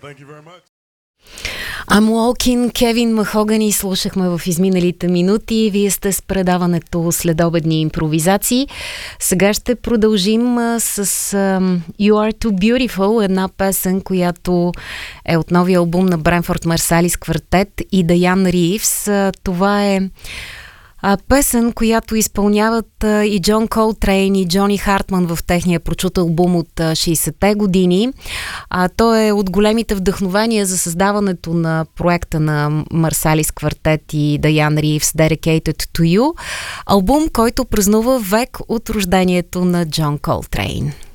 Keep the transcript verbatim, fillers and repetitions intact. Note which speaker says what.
Speaker 1: I'm Walking, Кевин Махогани слушахме в изминалите минути. Вие сте с предаването Следобедни импровизации. Сега ще продължим а, с uh, You Are Too Beautiful, една песен, която е от новия албум на Бренфорд Марсалис Квартет и Даян Ривз. А, това е А, песен, която изпълняват а, и Джон Колтрейн и Джони Хартман в техния прочут албум от а, шейсетте години. А, той е от големите вдъхновения за създаването на проекта на Марсалис Квартет и Даян Ривз Dedicated to You. Албум, който празнува век от рождението на Джон Колтрейн.